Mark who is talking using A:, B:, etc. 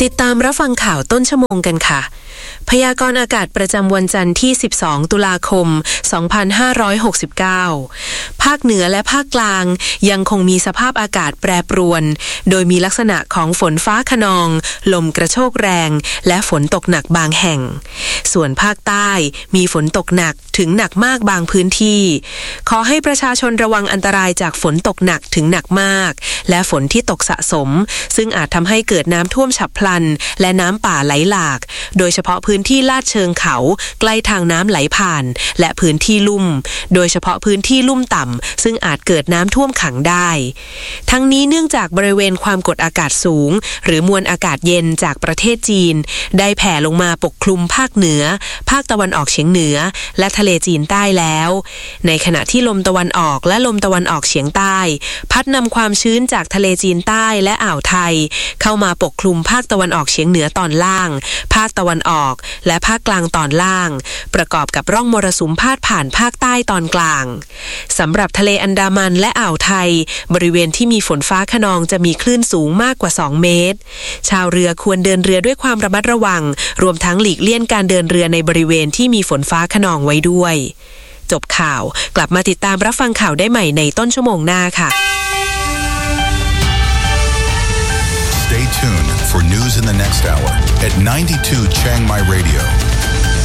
A: ติดตามรับฟังข่าวต้นชั่วโมงกันค่ะพยากรณ์อากาศประจำวันจันทร์ที่12ตุลาคม2569ภาคเหนือและภาคกลางยังคงมีสภาพอากาศแปรปรวนโดยมีลักษณะของฝนฟ้าคะนองลมกระโชกแรงและฝนตกหนักบางแห่งส่วนภาคใต้มีฝนตกหนักถึงหนักมากบางพื้นที่ขอให้ประชาชนระวังอันตรายจากฝนตกหนักถึงหนักมากและฝนที่ตกสะสมซึ่งอาจทำให้เกิดน้ำท่วมฉับพลันและน้ำป่าไหลหลากโดยเฉพาะพื้นที่ลาดเชิงเขาใกล้ทางน้ำไหลผ่านและพื้นที่ลุ่มโดยเฉพาะพื้นที่ลุ่มต่ำซึ่งอาจเกิดน้ำท่วมขังได้ทั้งนี้เนื่องจากบริเวณความกดอากาศสูงหรือมวลอากาศเย็นจากประเทศจีนได้แผ่ลงมาปกคลุมภาคเหนือภาคตะวันออกเฉียงเหนือและทะเลจีนใต้แล้วในขณะที่ลมตะวันออกและลมตะวันออกเฉียงใต้พัดนำความชื้นจากทะเลจีนใต้และอ่าวไทยเข้ามาปกคลุมภาคตะวันออกเฉียงเหนือตอนล่างภาคตะวันออกและภาคกลางตอนล่างประกอบกับร่องมรสุมพาดผ่านภาคใต้ตอนกลางสำหรับทะเลอันดามันและอ่าวไทยบริเวณที่มีฝนฟ้าคะนองจะมีคลื่นสูงมากกว่า2 เมตรชาวเรือควรเดินเรือด้วยความระมัดระวังรวมทั้งหลีกเลี่ยงการเดินเรือในบริเวณที่มีฝนฟ้าคะนองไว้ด้วยจบข่าวกลับมาติดตามรับฟังข่าวได้ใหม่ในต้นชั่วโมงหน้าค่ะ
B: Stay tuned for news in the next hour at 92 Chiang Mai Radio.